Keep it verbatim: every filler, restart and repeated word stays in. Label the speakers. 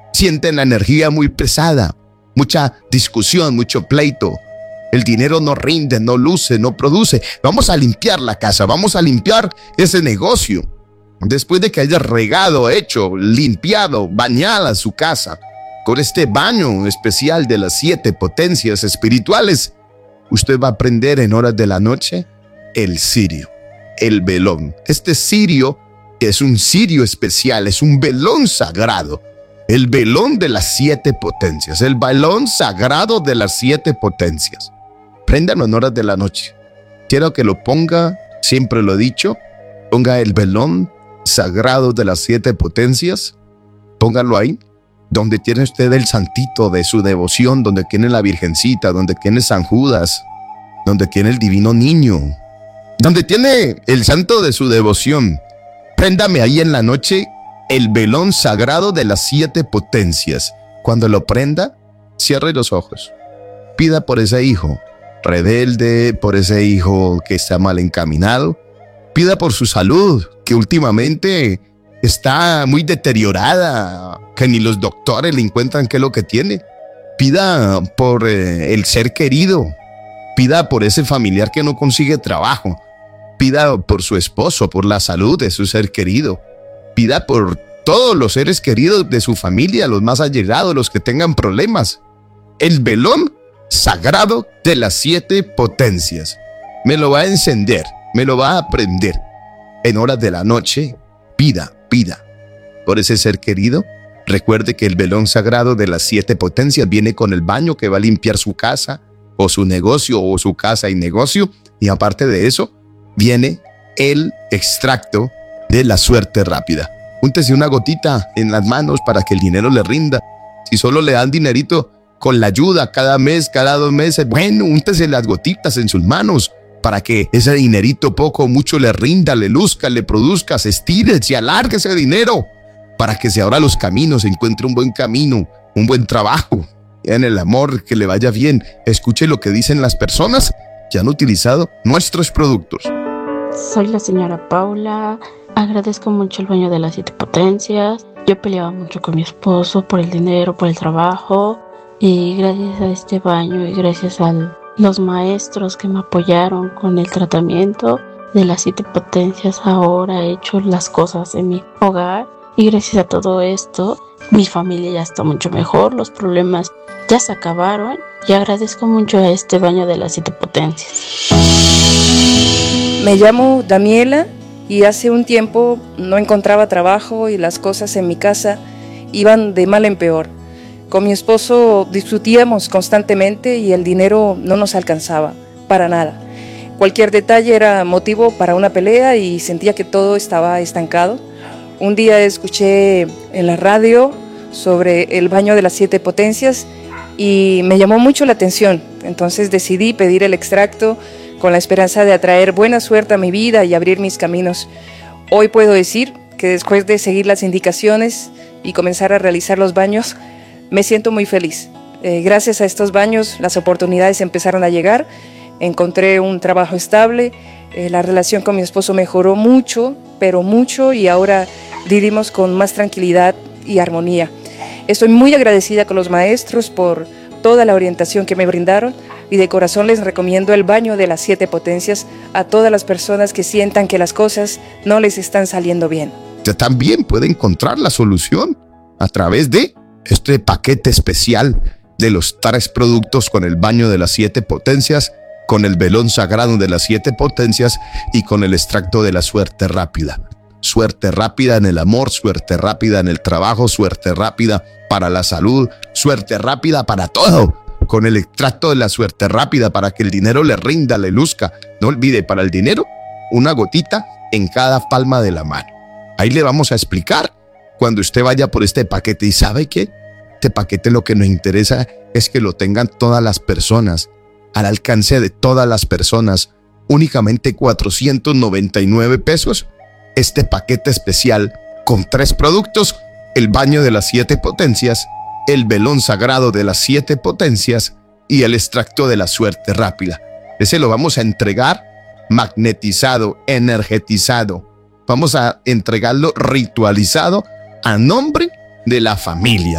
Speaker 1: Sienten la energía muy pesada, mucha discusión, mucho pleito. El dinero no rinde, no luce, no produce. Vamos a limpiar la casa, vamos a limpiar ese negocio. Después de que haya regado, hecho, limpiado, bañada su casa con este baño especial de las siete potencias espirituales, usted va a aprender en horas de la noche el cirio, el velón. Este cirio es un cirio especial, es un velón sagrado. El velón de las siete potencias, el velón sagrado de las siete potencias. Préndalo en horas de la noche. Quiero que lo ponga, siempre lo he dicho, ponga el velón sagrado de las siete potencias, póngalo ahí, donde tiene usted el santito de su devoción, donde tiene la Virgencita, donde tiene San Judas, donde tiene el divino niño, donde tiene el santo de su devoción. Préndame ahí en la noche el velón sagrado de las siete potencias. Cuando lo prenda, cierre los ojos. Pida por ese hijo rebelde, por ese hijo que está mal encaminado. Pida por su salud, que últimamente está muy deteriorada, que ni los doctores le encuentran qué es lo que tiene. Pida por eh, el ser querido. Pida por ese familiar que no consigue trabajo. Pida por su esposo, por la salud de su ser querido. Pida por todos los seres queridos de su familia, los más allegados, los que tengan problemas. El velón sagrado de las siete potencias. Me lo va a encender, me lo va a prender. En horas de la noche, pida, pida por ese ser querido. Recuerde que el velón sagrado de las siete potencias viene con el baño que va a limpiar su casa, o su negocio, o su casa y negocio. Y aparte de eso, viene el extracto de la suerte rápida. Úntese una gotita en las manos para que el dinero le rinda. Si solo le dan dinerito con la ayuda cada mes, cada dos meses, bueno, úntese las gotitas en sus manos para que ese dinerito poco o mucho le rinda, le luzca, le produzca, se estire, se alargue ese dinero, para que se abra los caminos, encuentre un buen camino, un buen trabajo, en el amor, que le vaya bien. Escuche lo que dicen las personas que han utilizado nuestros productos.
Speaker 2: Soy la señora Paula. Agradezco mucho el baño de las siete potencias. Yo peleaba mucho con mi esposo por el dinero, por el trabajo. Y gracias a este baño y gracias a los maestros que me apoyaron con el tratamiento de las siete potencias, ahora he hecho las cosas en mi hogar. Y gracias a todo esto, mi familia ya está mucho mejor. Los problemas ya se acabaron. Y agradezco mucho a este baño de las siete potencias.
Speaker 3: Me llamo Daniela y hace un tiempo no encontraba trabajo y las cosas en mi casa iban de mal en peor. Con mi esposo discutíamos constantemente y el dinero no nos alcanzaba para nada. Cualquier detalle era motivo para una pelea y sentía que todo estaba estancado. Un día escuché en la radio sobre el baño de las siete potencias y me llamó mucho la atención. Entonces decidí pedir el extracto con la esperanza de atraer buena suerte a mi vida y abrir mis caminos. Hoy puedo decir que después de seguir las indicaciones y comenzar a realizar los baños, me siento muy feliz. Eh, gracias a estos baños, las oportunidades empezaron a llegar. Encontré un trabajo estable, eh, la relación con mi esposo mejoró mucho, pero mucho, y ahora vivimos con más tranquilidad y armonía. Estoy muy agradecida con los maestros por toda la orientación que me brindaron y de corazón les recomiendo el baño de las siete potencias a todas las personas que sientan que las cosas no les están saliendo bien.
Speaker 1: Usted también puede encontrar la solución a través de este paquete especial de los tres productos con el baño de las siete potencias, con el velón sagrado de las siete potencias y con el extracto de la suerte rápida. Suerte rápida en el amor, suerte rápida en el trabajo, suerte rápida para la salud, suerte rápida para todo. Con el extracto de la suerte rápida para que el dinero le rinda, le luzca. No olvide, para el dinero, una gotita en cada palma de la mano. Ahí le vamos a explicar cuando usted vaya por este paquete. ¿Y sabe qué? Este paquete lo que nos interesa es que lo tengan todas las personas, al alcance de todas las personas. Únicamente cuatrocientos noventa y nueve pesos. Este paquete especial con tres productos: el baño de las siete potencias, el velón sagrado de las siete potencias y el extracto de la suerte rápida. Ese lo vamos a entregar magnetizado, energetizado. Vamos a entregarlo ritualizado a nombre de la familia.